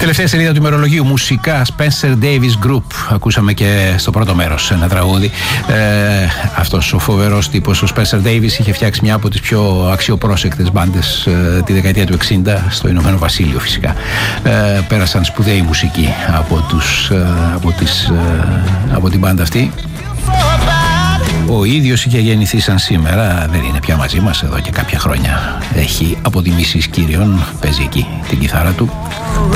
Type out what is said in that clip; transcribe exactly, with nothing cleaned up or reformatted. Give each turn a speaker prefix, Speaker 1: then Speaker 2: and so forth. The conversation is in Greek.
Speaker 1: Τελευταία σελίδα του ημερολογίου, μουσικά Spencer Davis Group. Ακούσαμε και στο πρώτο μέρος ένα τραγούδι. Ε, αυτός ο φοβερός τύπος, ο Spencer Davis, είχε φτιάξει μια από τις πιο αξιοπρόσεκτες μπάντες ε, τη δεκαετία του εξήντα στο Ηνωμένο Βασίλειο φυσικά. Ε, πέρασαν σπουδαίοι μουσικοί από, τους, ε, από, τις, ε, από την μπάντα αυτή. Ο ίδιος είχε γεννηθεί σαν σήμερα, δεν είναι πια μαζί μας εδώ και κάποια χρόνια. Έχει αποδημήσεις κύριων, παίζει εκεί την κιθάρα του.